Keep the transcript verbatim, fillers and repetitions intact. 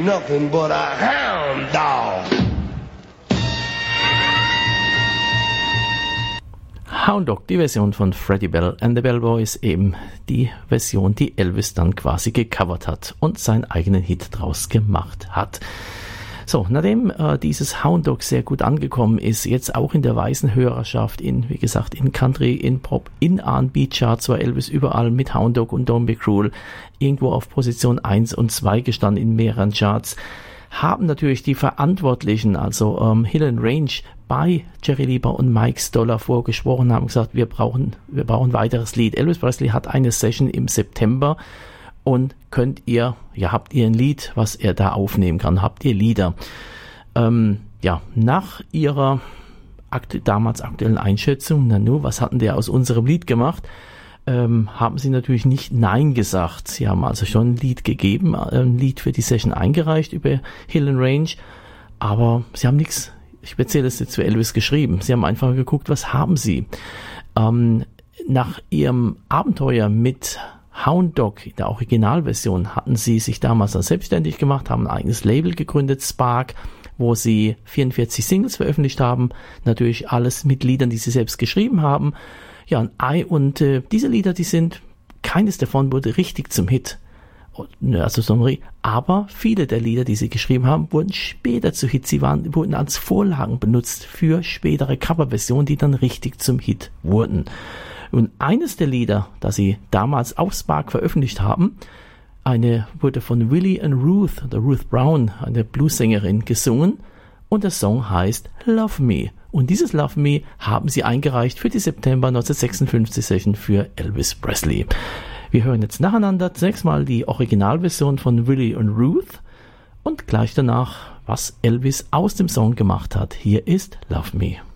nothing but a hound dog. Hound Dog, die Version von Freddie Bell and the Bell Boys, eben die Version, die Elvis dann quasi gecovert hat und seinen eigenen Hit draus gemacht hat. So, nachdem äh, dieses Hound Dog sehr gut angekommen ist, jetzt auch in der weißen Hörerschaft, in, wie gesagt, in Country, in Pop, in R and B Charts, war Elvis überall mit Hound Dog und Don't Be Cruel irgendwo auf Position eins und zwei gestanden in mehreren Charts, haben natürlich die Verantwortlichen, also ähm, Hill and Range, bei Jerry Lieber und Mike Stoller vorgesprochen, haben gesagt, wir brauchen, wir brauchen ein weiteres Lied. Elvis Presley hat eine Session im September und könnt ihr, ja, habt ihr ein Lied, was er da aufnehmen kann? Habt ihr Lieder? Ähm, ja, nach ihrer aktu- damals aktuellen Einschätzung, na nu, was hatten der aus unserem Lied gemacht? Ähm, haben sie natürlich nicht Nein gesagt. Sie haben also schon ein Lied gegeben, ein Lied für die Session eingereicht über Hill and Range, aber sie haben nichts Spezielles jetzt für Elvis geschrieben. Sie haben einfach geguckt, was haben sie. Ähm, nach ihrem Abenteuer mit Hound Dog, in der Originalversion, hatten sie sich damals dann selbstständig gemacht, haben ein eigenes Label gegründet, Spark, wo sie vierundvierzig Singles veröffentlicht haben, natürlich alles mit Liedern, die sie selbst geschrieben haben. Ja, und, und äh, diese Lieder, die sind, keines davon wurde richtig zum Hit. Also so, aber viele der Lieder, die sie geschrieben haben, wurden später zu Hits. Sie waren, wurden als Vorlagen benutzt für spätere Coverversionen, die dann richtig zum Hit wurden. Und eines der Lieder, das sie damals auf Spark veröffentlicht haben, eine wurde von Willie and Ruth, oder Ruth Brown, eine Bluessängerin, gesungen, und der Song heißt Love Me. Und dieses Love Me haben sie eingereicht für die September neunzehnhundertsechsundfünfzig Session für Elvis Presley. Wir hören jetzt nacheinander zunächst mal die Originalversion von Willie und Ruth und gleich danach, was Elvis aus dem Song gemacht hat. Hier ist Love Me.